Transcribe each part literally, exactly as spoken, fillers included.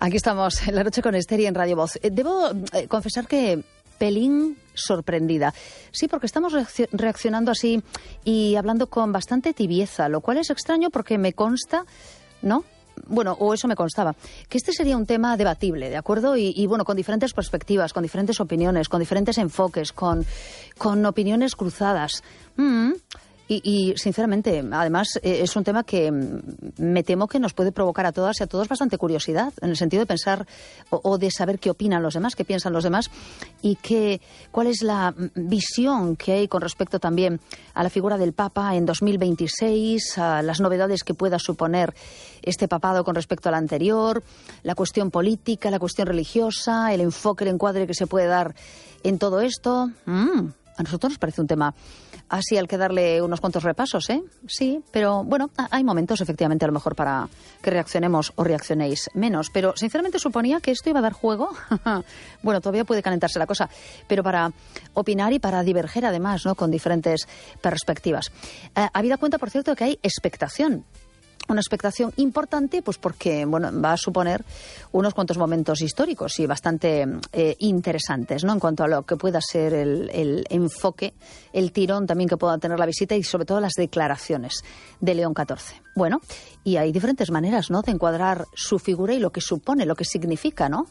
Aquí estamos, en La Noche con Esther y en Radio Voz. Debo eh, confesar que pelín sorprendida. Sí, porque estamos reaccionando así y hablando con bastante tibieza, lo cual es extraño porque me consta, ¿no? Bueno, o eso me constaba, que este sería un tema debatible, ¿de acuerdo? Y, y bueno, con diferentes perspectivas, con diferentes opiniones, con diferentes enfoques, con, con opiniones cruzadas. Mm. Y, y, sinceramente, además, eh, es un tema que me temo que nos puede provocar a todas y a todos bastante curiosidad, en el sentido de pensar o, o de saber qué opinan los demás, qué piensan los demás y qué, cuál es la visión que hay con respecto también a la figura del Papa en dos mil veintiséis, a las novedades que pueda suponer este papado con respecto al anterior, la cuestión política, la cuestión religiosa, el enfoque, el encuadre que se puede dar en todo esto. Mm. A nosotros nos parece un tema así al que darle unos cuantos repasos, ¿eh? Sí, pero bueno, hay momentos efectivamente a lo mejor para que reaccionemos o reaccionéis menos. Pero sinceramente suponía que esto iba a dar juego. Bueno, todavía puede calentarse la cosa, pero para opinar y para diverger además, ¿no? Con diferentes perspectivas. Eh, habida cuenta, por cierto, que hay expectación. Una expectación importante, pues porque bueno, va a suponer unos cuantos momentos históricos y bastante eh, interesantes, ¿no? En cuanto a lo que pueda ser el, el enfoque, el tirón también que pueda tener la visita y sobre todo las declaraciones de León catorce. Bueno, y hay diferentes maneras, ¿no?, de encuadrar su figura y lo que supone, lo que significa, ¿no?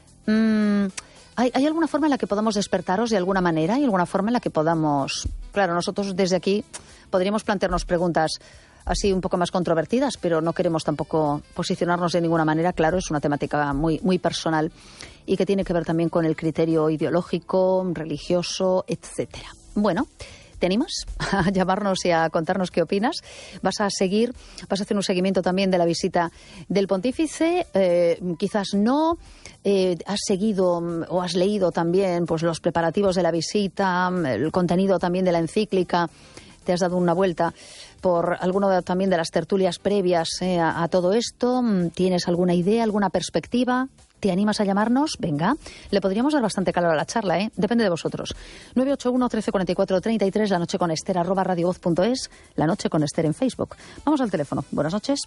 Mm, ¿hay, ¿Hay alguna forma en la que podamos despertaros de alguna manera y alguna forma en la que podamos... Claro, nosotros desde aquí podríamos plantearnos preguntas así un poco más controvertidas, pero no queremos tampoco posicionarnos de ninguna manera. Claro, es una temática muy, muy personal y que tiene que ver también con el criterio ideológico, religioso, etcétera. Bueno, ¿te animas a llamarnos y a contarnos qué opinas? ¿Vas a seguir, vas a hacer un seguimiento también de la visita del pontífice? Eh, quizás no. Eh, ¿Has seguido o has leído también pues los preparativos de la visita, el contenido también de la encíclica? ¿Te has dado una vuelta por alguno de, también de las tertulias previas eh, a, a todo esto? ¿Tienes alguna idea, alguna perspectiva? ¿Te animas a llamarnos? Venga, le podríamos dar bastante calor a la charla, ¿eh? Depende de vosotros. nueve ocho uno, trece cuarenta y cuatro, treinta y tres, la noche con Esther, arroba radiovoz punto es, la noche con Esther en Facebook. Vamos al teléfono. Buenas noches.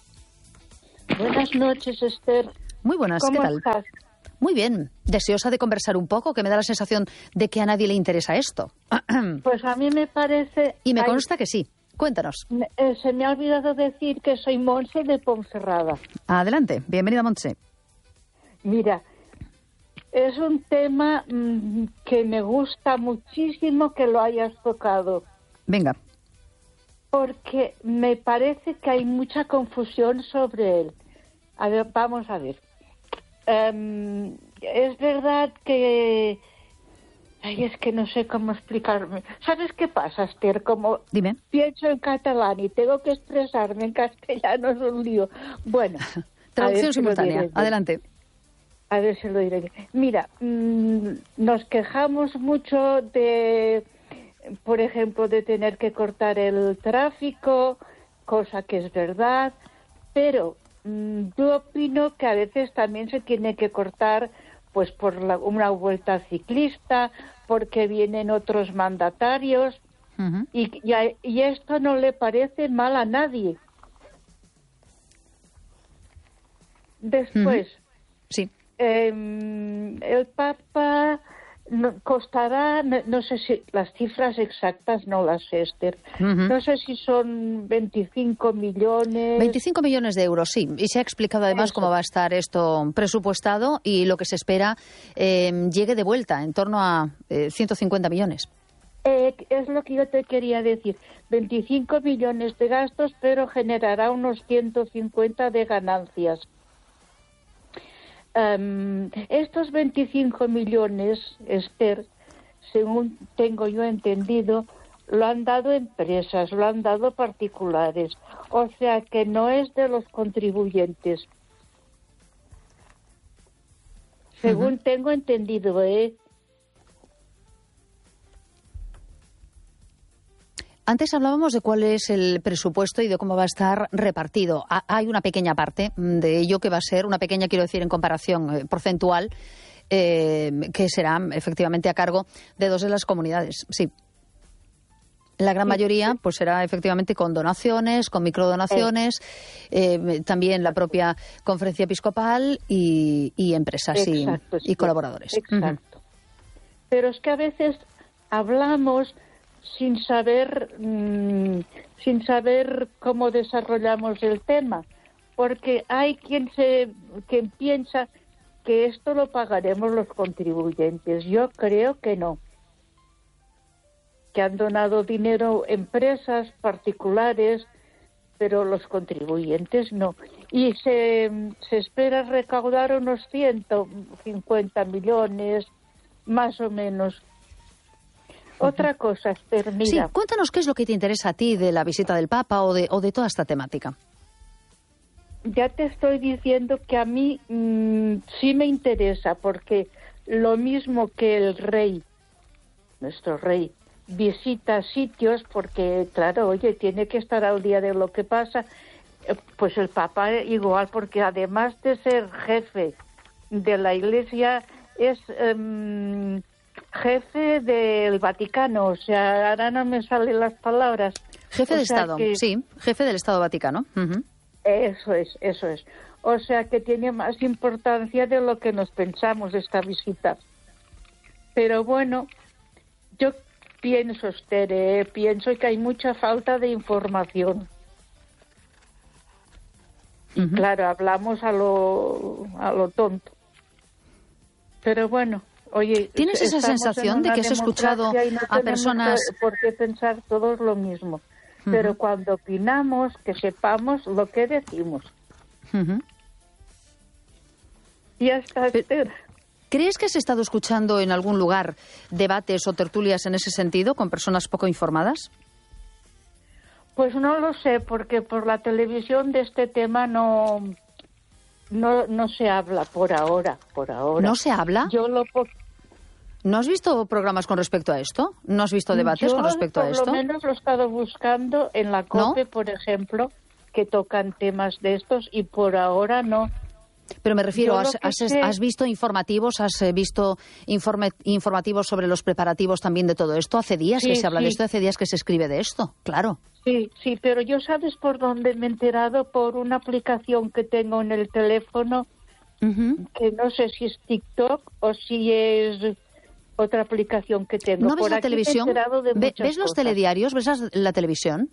Buenas noches, Esther. Muy buenas, ¿qué tal? ¿Cómo estás? Muy bien. Deseosa de conversar un poco, que me da la sensación de que a nadie le interesa esto. Pues a mí me parece... Y me consta que sí. Cuéntanos. Eh, se me ha olvidado decir que soy Montse de Ponferrada. Adelante. Bienvenida, Montse. Mira, es un tema mmm, que me gusta muchísimo que lo hayas tocado. Venga. Porque me parece que hay mucha confusión sobre él. A ver, vamos a ver. Um, es verdad que... Ay, es que no sé cómo explicarme. ¿Sabes qué pasa, Esther? Como Dime. Pienso en catalán y tengo que expresarme en castellano, es un lío. Bueno. Traducción simultánea. Adelante. A ver si lo diré bien. Mira, mmm, nos quejamos mucho de, por ejemplo, de tener que cortar el tráfico, cosa que es verdad, pero mmm, yo opino que a veces también se tiene que cortar pues por la, una vuelta ciclista, porque vienen otros mandatarios, uh-huh. y, y, a, y esto no le parece mal a nadie. Después, uh-huh. sí. eh, el Papa no, costará, no, no sé si las cifras exactas no las sé, Esther, uh-huh. no sé si son veinticinco millones. veinticinco millones de euros, sí, y se ha explicado además Eso. cómo va a estar esto presupuestado y lo que se espera eh, llegue de vuelta, en torno a eh, ciento cincuenta millones. Eh, es lo que yo te quería decir, veinticinco millones de gastos, pero generará unos ciento cincuenta de ganancias. Um, estos veinticinco millones, Esther, según tengo yo entendido, lo han dado empresas, lo han dado particulares, o sea que no es de los contribuyentes. Según uh-huh. tengo entendido, ¿eh? Antes hablábamos de cuál es el presupuesto y de cómo va a estar repartido. Hay una pequeña parte de ello que va a ser, una pequeña, quiero decir, en comparación eh, porcentual, eh, que será efectivamente a cargo de dos de las comunidades. Sí. La gran mayoría pues será efectivamente con donaciones, con microdonaciones, eh, también la propia conferencia episcopal y, y empresas Exacto, y, sí, y colaboradores. Exacto. Uh-huh. Pero es que a veces hablamos sin saber, mmm, sin saber cómo desarrollamos el tema, porque hay quien se, quien piensa que esto lo pagaremos los contribuyentes. Yo creo que no. Que han donado dinero empresas particulares, pero los contribuyentes no. Y se, se espera recaudar unos ciento cincuenta millones, más o menos. Uh-huh. Otra cosa, Esther, mira. Sí, cuéntanos qué es lo que te interesa a ti de la visita del Papa o de, o de toda esta temática. Ya te estoy diciendo que a mí mmm, sí me interesa, porque lo mismo que el rey, nuestro rey, visita sitios porque, claro, oye, tiene que estar al día de lo que pasa, pues el Papa igual, porque además de ser jefe de la Iglesia, es um, jefe del Vaticano, o sea, ahora no me salen las palabras. Jefe de Estado, que... sí, jefe del Estado Vaticano. Uh-huh. Eso es, eso es. O sea, que tiene más importancia de lo que nos pensamos esta visita. Pero bueno, yo pienso, Esther, eh, pienso que hay mucha falta de información. Uh-huh. Claro, hablamos a lo, a lo tonto. Pero bueno, oye... ¿Tienes esa sensación de que has escuchado no a personas...? Por qué pensar todos lo mismo. Uh-huh. Pero cuando opinamos, que sepamos lo que decimos. Uh-huh. Y hasta Esther... ¿Crees que has estado escuchando en algún lugar debates o tertulias en ese sentido con personas poco informadas? Pues no lo sé, porque por la televisión de este tema no no no se habla por ahora, por ahora. ¿No se habla? Yo lo po- ¿No has visto programas con respecto a esto? ¿No has visto debates Yo, con respecto a esto? Por lo menos lo he estado buscando en la COPE, ¿no? Por ejemplo, que tocan temas de estos, y por ahora no. Pero me refiero, has, has, ¿has visto informativos, has visto informe, informativos sobre los preparativos también de todo esto? Hace días sí, que se habla sí. de esto, hace días que se escribe de esto, claro. Sí, sí, pero yo sabes por dónde me he enterado, por una aplicación que tengo en el teléfono, uh-huh. que no sé si es TikTok o si es otra aplicación que tengo. ¿No ves por la aquí televisión? Me he enterado de ¿Ves muchas los cosas. telediarios? ¿Ves la televisión?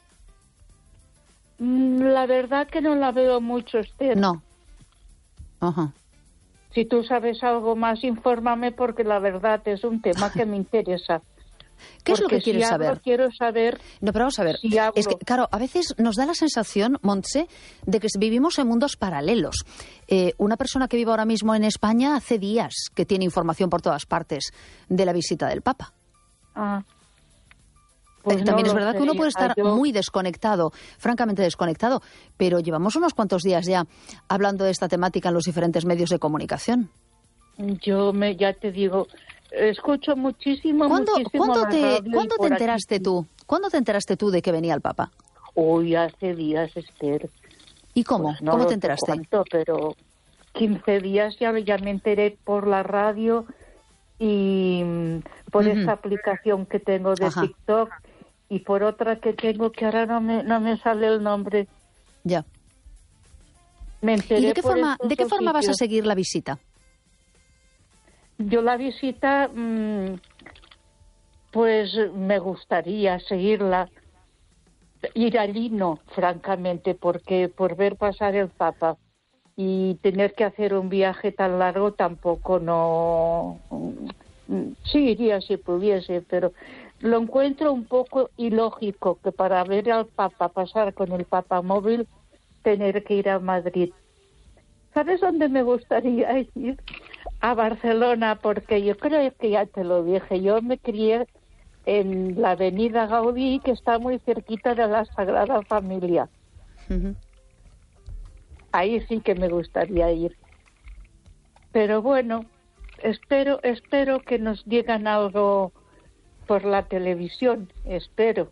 La verdad que no la veo mucho, Esther. No. Ajá. Si tú sabes algo más, infórmame, porque la verdad es un tema que me interesa. ¿Qué es lo que quieres si hablo, saber? Quiero saber. No, pero vamos a ver. Si es que, claro, a veces nos da la sensación, Montse, de que vivimos en mundos paralelos. Eh, una persona que vive ahora mismo en España hace días que tiene información por todas partes de la visita del Papa. Ah. Pues También no es verdad sé. que uno puede estar yo... muy desconectado, francamente desconectado, pero llevamos unos cuantos días ya hablando de esta temática en los diferentes medios de comunicación. Yo me, ya te digo, escucho muchísimo, ¿Cuándo, muchísimo ¿cuándo la te, radio ¿cuándo te enteraste aquí. tú? ¿Cuándo te enteraste tú de que venía el Papa? Hoy hace días, Esther. ¿Y cómo? Pues no ¿Cómo lo te enteraste? Cuánto, pero quince días ya, ya me enteré por la radio y por uh-huh. esta aplicación que tengo de Ajá. TikTok. Y por otra que tengo que ahora no me, no me sale el nombre. Ya. Me enteré ¿Y de qué por forma, de qué forma vas a seguir la visita? Yo la visita, mmm, pues me gustaría seguirla. Ir allí no, francamente, porque por ver pasar el Papa y tener que hacer un viaje tan largo tampoco no... Sí iría si pudiese, pero... Lo encuentro un poco ilógico que para ver al Papa pasar con el Papa móvil tener que ir a Madrid. ¿Sabes dónde me gustaría ir? A Barcelona, porque yo creo que ya te lo dije. Yo me crié en la avenida Gaudí, que está muy cerquita de la Sagrada Familia. Uh-huh. Ahí sí que me gustaría ir. Pero bueno, espero, espero que nos digan algo por la televisión, espero.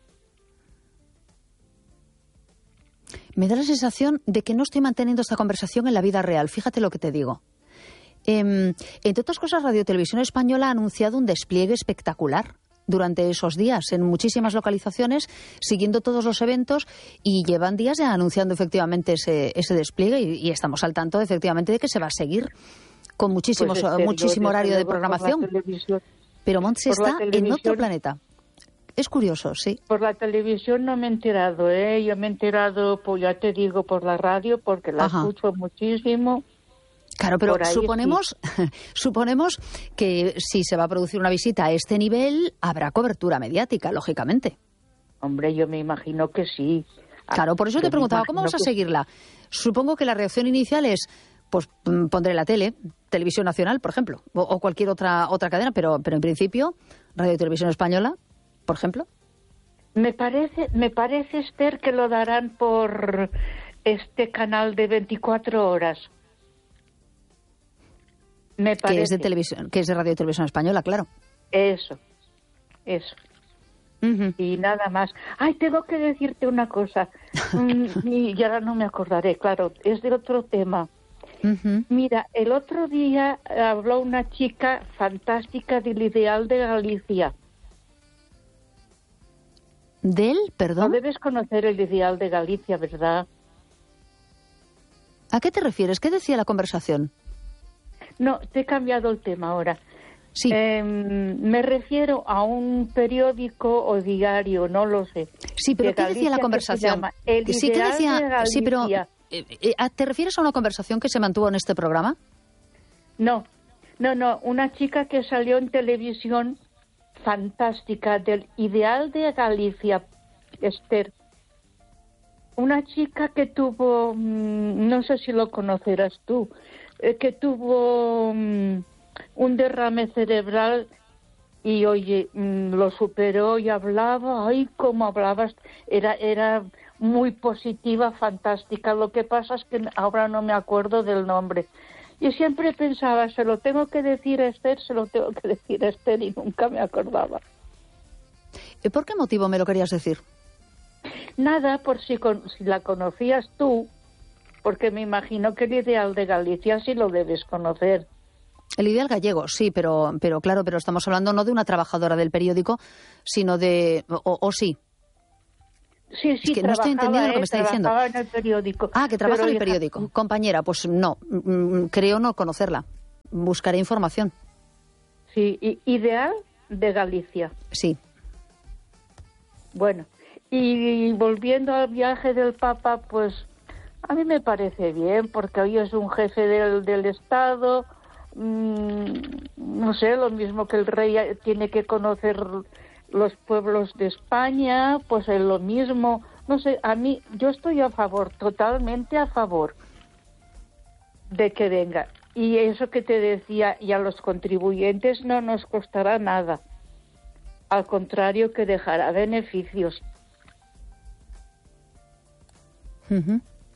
Me da la sensación de que no estoy manteniendo esta conversación en la vida real. Fíjate lo que te digo. Eh, entre otras cosas, Radio Televisión Española ha anunciado un despliegue espectacular durante esos días en muchísimas localizaciones, siguiendo todos los eventos, y llevan días ya anunciando efectivamente ese, ese despliegue y, y estamos al tanto efectivamente de que se va a seguir con muchísimos, Pues este, muchísimo yo, horario de por la programación. Pero Montse está en otro planeta. Es curioso, sí. Por la televisión no me he enterado, ¿eh? Yo me he enterado, pues ya te digo, por la radio, porque la Ajá. escucho muchísimo. Claro, pero Por ahí suponemos, sí. suponemos que si se va a producir una visita a este nivel, habrá cobertura mediática, lógicamente. Hombre, yo me imagino que sí. Claro, por eso Yo te me preguntaba, ¿cómo vas a imagino que- seguirla? Supongo que la reacción inicial es, pues mm, pondré la tele, Televisión Nacional, por ejemplo, o, o cualquier otra otra cadena, pero, pero en principio, Radio y Televisión Española, por ejemplo. Me parece, me parece, Esther, que lo darán por este canal de veinticuatro horas. Me parece. Que es de televisión, que es de Radio y Televisión Española, claro. Eso, eso. Uh-huh. Y nada más. Ay, tengo que decirte una cosa. Mm, y ahora no me acordaré, claro, es de otro tema. Uh-huh. Mira, el otro día habló una chica fantástica del Ideal de Galicia. ¿Del? No Perdón. debes conocer el Ideal de Galicia, ¿verdad? ¿A qué te refieres? ¿Qué decía la conversación? No, te he cambiado el tema ahora. Sí. Eh, me refiero a un periódico o diario, no lo sé. Sí, pero de ¿qué decía Galicia la que se conversación? llama El Sí, ¿qué Ideal decía? de Galicia. Sí, pero eh, eh, ¿te refieres a una conversación que se mantuvo en este programa? No, no, no, una chica que salió en televisión fantástica del Ideal de Galicia, Esther. Una chica que tuvo, mmm, no sé si lo conocerás tú, eh, que tuvo mmm, un derrame cerebral y, oye, mmm, lo superó y hablaba, ay, cómo hablabas, era, era muy positiva, fantástica. Lo que pasa es que ahora no me acuerdo del nombre. Y siempre pensaba, se lo tengo que decir a Esther, se lo tengo que decir a Esther, y nunca me acordaba. ¿Por qué motivo me lo querías decir? Nada, por si, con, si la conocías tú, porque me imagino que el Ideal de Galicia sí lo debes conocer. El Ideal gallego, sí, pero, pero claro, pero estamos hablando no de una trabajadora del periódico, sino de... o, o sí. Sí, sí, es que no estoy entendiendo lo que me está diciendo. Trabajaba en el periódico. Ah, que trabaja Pero, en el hija, periódico. Compañera, pues no, mm, creo no conocerla. Buscaré información. Sí, y Ideal de Galicia. Sí. Bueno, y volviendo al viaje del Papa, pues a mí me parece bien, porque hoy es un jefe del, del Estado, mmm, no sé, lo mismo que el rey tiene que conocer los pueblos de España, pues es lo mismo. No sé, a mí, yo estoy a favor, totalmente a favor de que venga. Y eso que te decía, y a los contribuyentes no nos costará nada. Al contrario, que dejará beneficios. Uh-huh.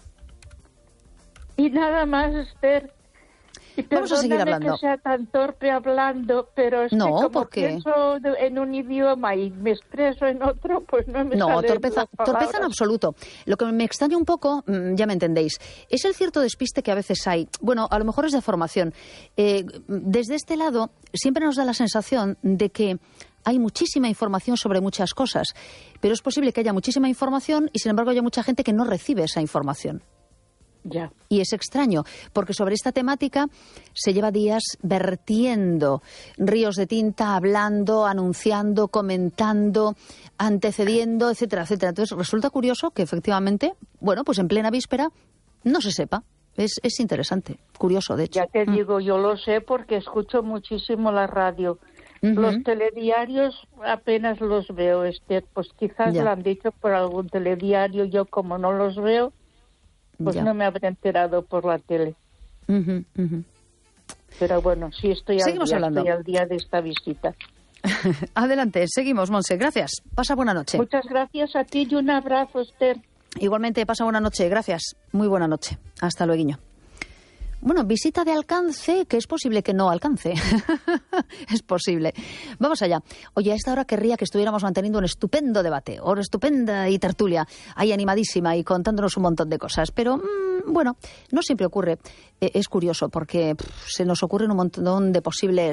Y nada más, Esther. Y Vamos a seguir hablando. Que sea tan torpe hablando, pero es no, que como ¿por qué? pienso en un idioma y me expreso en otro, pues no me No, salen torpeza, las palabras. torpeza en absoluto. Lo que me extraña un poco, ya me entendéis, es el cierto despiste que a veces hay. Bueno, a lo mejor es de formación. Eh, desde este lado siempre nos da la sensación de que hay muchísima información sobre muchas cosas, pero es posible que haya muchísima información y sin embargo haya mucha gente que no recibe esa información. Ya. Y es extraño, porque sobre esta temática se lleva días vertiendo ríos de tinta, hablando, anunciando, comentando, antecediendo, etcétera, etcétera. Entonces resulta curioso que efectivamente, bueno, pues en plena víspera no se sepa. Es, es interesante, curioso de hecho. Ya te mm. digo, yo lo sé porque escucho muchísimo la radio. Uh-huh. Los telediarios apenas los veo, Esther. Pues quizás Ya. lo han dicho por algún telediario. Yo como no los veo, pues Ya. no me habré enterado por la tele. Uh-huh, uh-huh. Pero bueno, sí estoy al, Seguimos día, hablando. estoy al día de esta visita. Adelante, seguimos, Monse. Gracias. Pasa buena noche. Muchas gracias a ti y un abrazo, Esther. Igualmente, pasa buena noche. Gracias. Muy buena noche. Hasta luego. Bueno, visita de alcance, que es posible que no alcance. Es posible. Vamos allá. Oye, a esta hora querría que estuviéramos manteniendo un estupendo debate, o una estupenda y tertulia, ahí animadísima y contándonos un montón de cosas. Pero, mmm, bueno, no siempre ocurre. Eh, es curioso porque pff, se nos ocurren un montón de posibles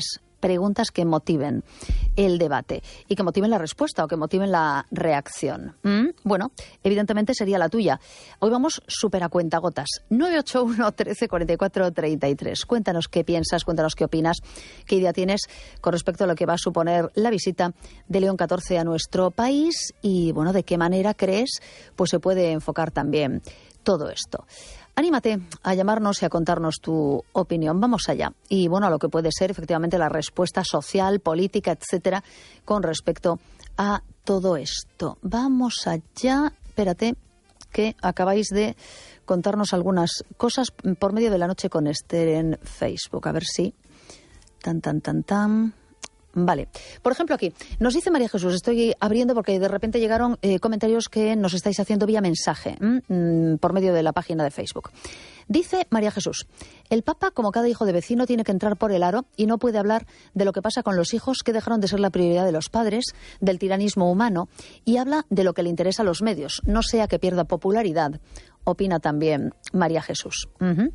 preguntas que motiven el debate y que motiven la respuesta o que motiven la reacción. ¿Mm? Bueno, evidentemente sería la tuya. Hoy vamos súper a cuentagotas. nueve ocho uno, trece, cuarenta y cuatro, treinta y tres. Cuéntanos qué piensas, cuéntanos qué opinas, qué idea tienes con respecto a lo que va a suponer la visita de León catorce a nuestro país y, bueno, de qué manera crees pues se puede enfocar también todo esto. Anímate a llamarnos y a contarnos tu opinión. Vamos allá. Y bueno, a lo que puede ser efectivamente la respuesta social, política, etcétera, con respecto a todo esto. Vamos allá. Espérate, que acabáis de contarnos algunas cosas por medio de La Noche con Esther en Facebook. A ver si... Tan, tan, tan, tan... Vale. Por ejemplo, aquí nos dice María Jesús, estoy abriendo porque de repente llegaron eh, comentarios que nos estáis haciendo vía mensaje ¿m? por medio de la página de Facebook. Dice María Jesús, el Papa, como cada hijo de vecino, tiene que entrar por el aro y no puede hablar de lo que pasa con los hijos que dejaron de ser la prioridad de los padres, del tiranismo humano, y habla de lo que le interesa a los medios, no sea que pierda popularidad, opina también María Jesús. Uh-huh.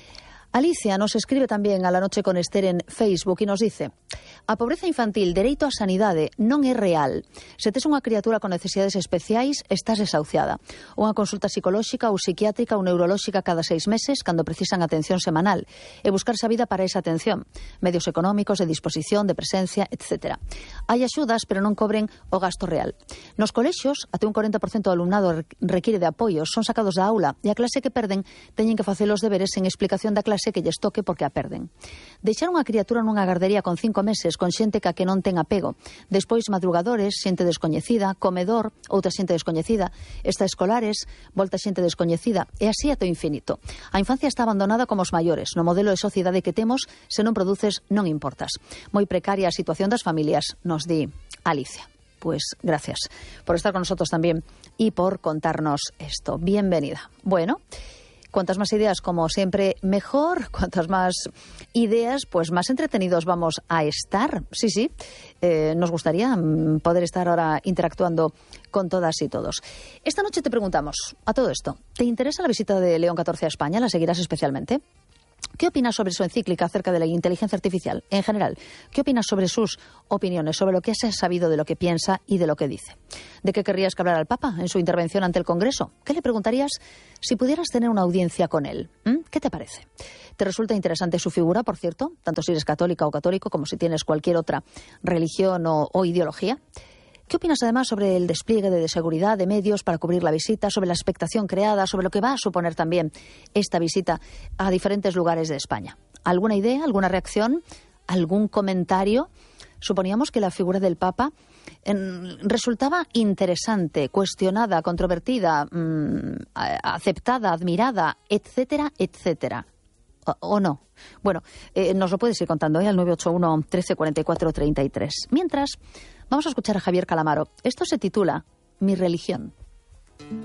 Alicia nos escribe tamén a La Noche con Esther en Facebook e nos dice: a pobreza infantil, dereito á sanidade, non é real. Se tes unha criatura con necesidades especiais, estás desahuciada. Unha consulta psicolóxica ou psiquiátrica ou neurolóxica cada seis meses, cando precisan atención semanal, e buscarse a vida para esa atención. Medios económicos, de disposición, de presencia, etcétera. Hai axudas, pero non cobren o gasto real. Nos colexios, até un corenta por cento do alumnado require de apoios, son sacados da aula, e a clase que perden teñen que facer os deberes sen explicación da clase que lles toque porque a perden. Deixar unha criatura nunha gardería con cinco meses con xente ca que non ten apego. Despois madrugadores, xente descoñecida, comedor, outra xente descoñecida, extraescolares, volta xente descoñecida, e así até o infinito. A infancia está abandonada como os maiores. No modelo de sociedade que temos, se non produces, non importas. Moi precaria a situación das familias, nos di Alicia. Pues gracias por estar con nosotros también y por contarnos esto. Bienvenida. Bueno, cuantas más ideas, como siempre, mejor. Cuantas más ideas, pues más entretenidos vamos a estar. Sí, sí, eh, nos gustaría poder estar ahora interactuando con todas y todos. Esta noche te preguntamos, a todo esto, ¿te interesa la visita de León catorce a España? ¿La seguirás especialmente? ¿Qué opinas sobre su encíclica acerca de la inteligencia artificial en general? ¿Qué opinas sobre sus opiniones, sobre lo que has sabido de lo que piensa y de lo que dice? ¿De qué querrías que hablara el Papa en su intervención ante el Congreso? ¿Qué le preguntarías si pudieras tener una audiencia con él? ¿Mm? ¿Qué te parece? ¿Te resulta interesante su figura, por cierto? Tanto si eres católica o católico como si tienes cualquier otra religión o, o ideología. ¿Qué opinas además sobre el despliegue de seguridad, de medios para cubrir la visita, sobre la expectación creada, sobre lo que va a suponer también esta visita a diferentes lugares de España? ¿Alguna idea, alguna reacción, algún comentario? Suponíamos que la figura del Papa eh, resultaba interesante, cuestionada, controvertida, mmm, aceptada, admirada, etcétera, etcétera. O, o no. Bueno, eh, nos lo puedes ir contando ¿eh? al nueve ocho uno, trece, cuarenta y cuatro, treinta y tres. Mientras, vamos a escuchar a Javier Calamaro. Esto se titula Mi religión.